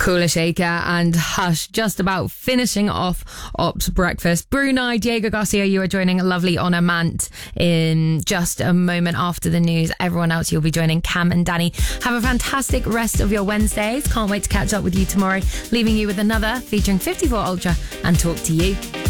Kula Shaker and Hush, just about finishing off Ops Breakfast. Brunei, Diego Garcia, you are joining Lovely on Amant in just a moment after the news. Everyone else, you'll be joining Cam and Danny. Have a fantastic rest of your Wednesdays. Can't wait to catch up with you tomorrow, leaving you with another featuring 54 Ultra and Talk to You.